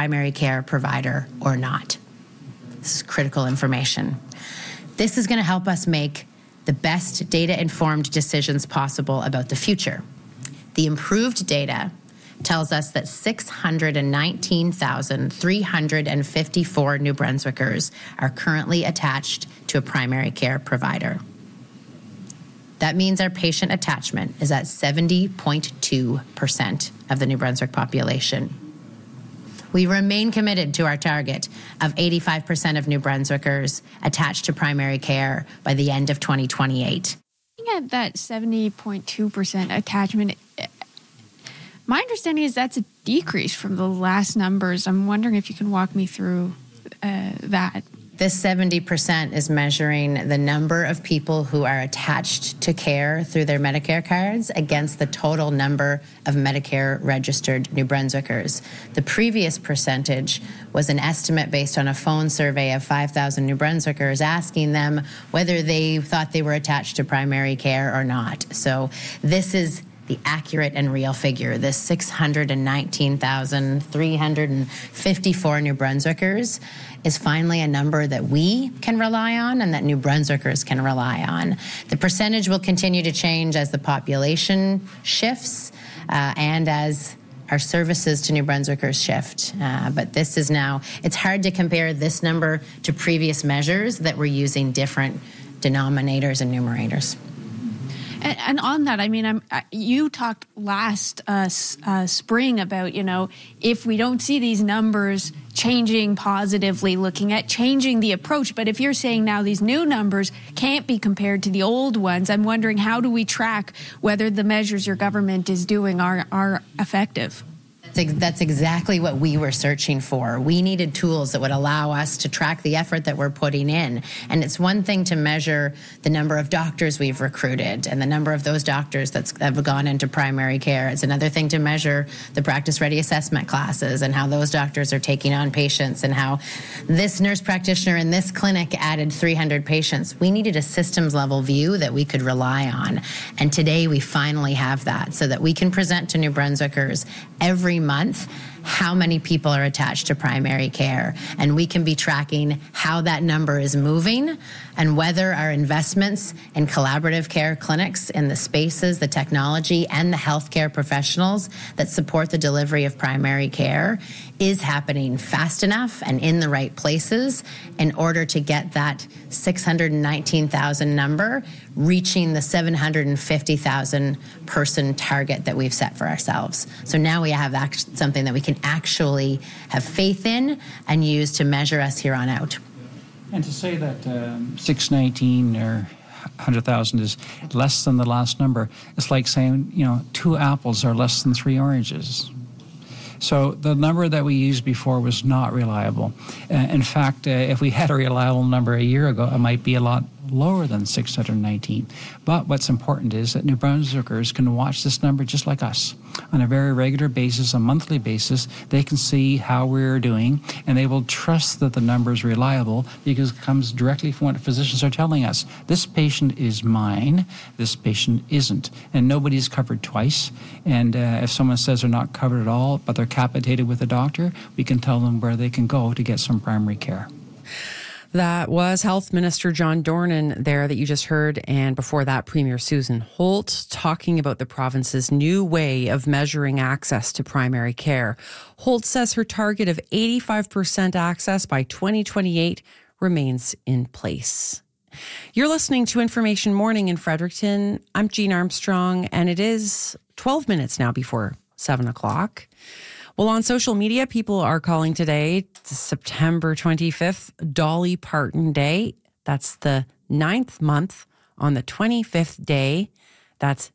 primary care provider or not. This is critical information. This is going to help us make the best data-informed decisions possible about the future. The improved data tells us that 619,354 New Brunswickers are currently attached to a primary care provider. That means our patient attachment is at 70.2% of the New Brunswick population. We remain committed to our target of 85% of New Brunswickers attached to primary care by the end of 2028. Looking at that 70.2% attachment, my understanding is that's a decrease from the last numbers. I'm wondering if you can walk me through that. This 70% is measuring the number of people who are attached to care through their Medicare cards against the total number of Medicare-registered New Brunswickers. The previous percentage was an estimate based on a phone survey of 5,000 New Brunswickers asking them whether they thought they were attached to primary care or not. So this is the accurate and real figure. This 619,354 New Brunswickers is finally a number that we can rely on and that New Brunswickers can rely on. The percentage will continue to change as the population shifts and as our services to New Brunswickers shift. But this is now, it's hard to compare this number to previous measures that were using different denominators and numerators. And on that, I mean, you talked last spring about, if we don't see these numbers changing positively, looking at changing the approach. But if you're saying now these new numbers can't be compared to the old ones, I'm wondering, how do we track whether the measures your government is doing are effective? That's exactly what we were searching for. We needed tools that would allow us to track the effort that we're putting in. And it's one thing to measure the number of doctors we've recruited and the number of those doctors that have gone into primary care. It's another thing to measure the practice-ready assessment classes and how those doctors are taking on patients and how this nurse practitioner in this clinic added 300 patients. We needed a systems-level view that we could rely on. And today we finally have that so that we can present to New Brunswickers every month how many people are attached to primary care, and we can be tracking how that number is moving and whether our investments in collaborative care clinics in the spaces, the technology, and the healthcare professionals that support the delivery of primary care is happening fast enough and in the right places in order to get that 619,000 number reaching the 750,000 person target that we've set for ourselves. So now we have something that we can actually have faith in and use to measure us here on out. And to say that 619 or 100,000 is less than the last number, it's like saying, 2 apples are less than 3 oranges. So the number that we used before was not reliable. In fact, if we had a reliable number a year ago, it might be a lot lower than 619. But what's important is that New Brunswickers can watch this number just like us. On a very regular basis, a monthly basis, they can see how we're doing, and they will trust that the number is reliable because it comes directly from what physicians are telling us. This patient is mine, this patient isn't, and nobody's covered twice. And if someone says they're not covered at all, but they're capitated with a doctor, we can tell them where they can go to get some primary care. That was Health Minister John Dornan there that you just heard, and before that, Premier Susan Holt talking about the province's new way of measuring access to primary care. Holt says her target of 85% access by 2028 remains in place. You're listening to Information Morning in Fredericton. I'm Jean Armstrong, and it is 12 minutes now before 7 o'clock. Well, on social media, people are calling today September 25th, Dolly Parton Day. That's the 9th month on the 25th day. That's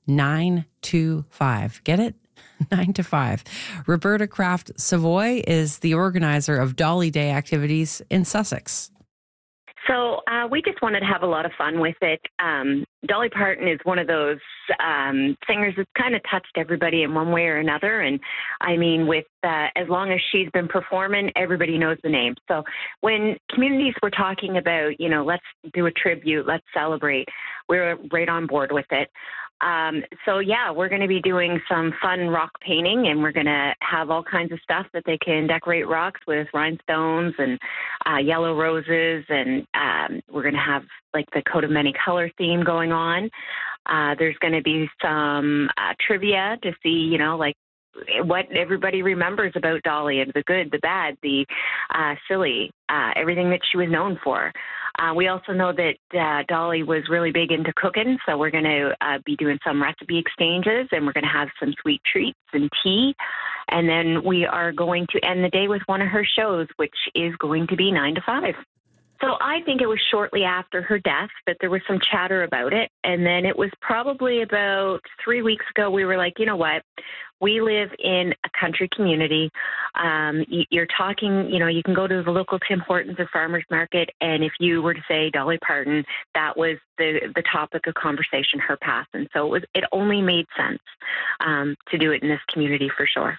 9-5. Get it? 9-5. Roberta Kraft Savoy is the organizer of Dolly Day activities in Sussex. So we just wanted to have a lot of fun with it. Dolly Parton is one of those singers that's kind of touched everybody in one way or another. And I mean, with as long as she's been performing, everybody knows the name. So when communities were talking about, let's do a tribute, let's celebrate, we were right on board with it. So yeah, we're going to be doing some fun rock painting, and we're going to have all kinds of stuff that they can decorate rocks with, rhinestones and yellow roses, and we're going to have like the coat of many color theme going on. There's going to be some trivia to see, like what everybody remembers about Dolly, and the good, the bad, the silly, everything that she was known for. We also know that Dolly was really big into cooking, so we're going to be doing some recipe exchanges, and we're going to have some sweet treats and tea. And then we are going to end the day with one of her shows, which is going to be 9 to 5. So I think it was shortly after her death that there was some chatter about it. And then it was probably about 3 weeks ago, we were like, you know what? We live in a country community. You're talking, you can go to the local Tim Hortons or farmer's market, and if you were to say Dolly Parton, that was the topic of conversation, her passing. So it only made sense to do it in this community for sure.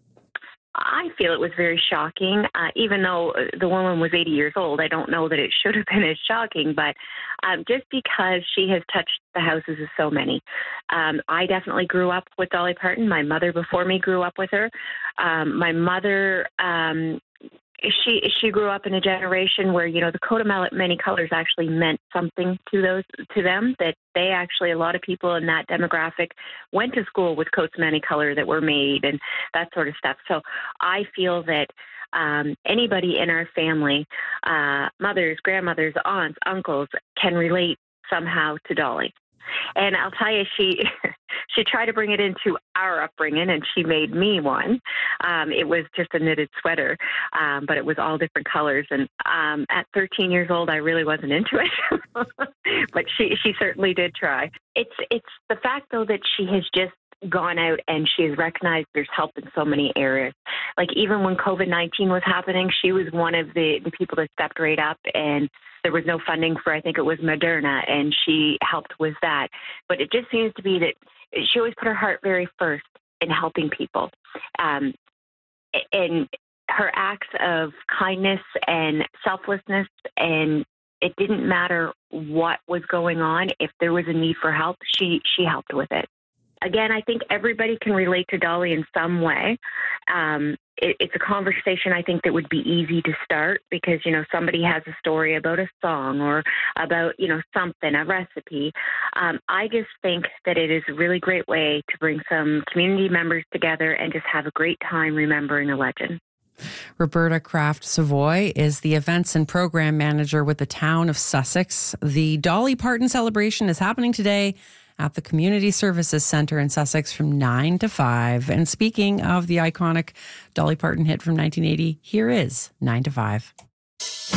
I feel it was very shocking, even though the woman was 80 years old. I don't know that it should have been as shocking, but just because she has touched the houses of so many. I definitely grew up with Dolly Parton. My mother before me grew up with her. My mother, she grew up in a generation where, the coat of many colors actually meant something to them, that they actually, a lot of people in that demographic went to school with coats of many color that were made and that sort of stuff. So I feel that anybody in our family, mothers, grandmothers, aunts, uncles, can relate somehow to Dolly. And I'll tell you, she tried to bring it into our upbringing, and she made me one. It was just a knitted sweater, but it was all different colors. And at 13 years old, I really wasn't into it, but she certainly did try. It's the fact, though, that she has just gone out and she has recognized there's help in so many areas. Like even when COVID-19 was happening, she was one of the people that stepped right up, and there was no funding for, I think it was Moderna, and she helped with that. But it just seems to be that she always put her heart very first in helping people. And her acts of kindness and selflessness, and it didn't matter what was going on. If there was a need for help, she helped with it. Again, I think everybody can relate to Dolly in some way. It's a conversation I think that would be easy to start because, somebody has a story about a song or about, something, a recipe. I just think that it is a really great way to bring some community members together and just have a great time remembering a legend. Roberta Kraft Savoy is the events and program manager with the town of Sussex. The Dolly Parton celebration is happening today at the Community Services Centre in Sussex from 9 to 5. And speaking of the iconic Dolly Parton hit from 1980, here is 9 to 5.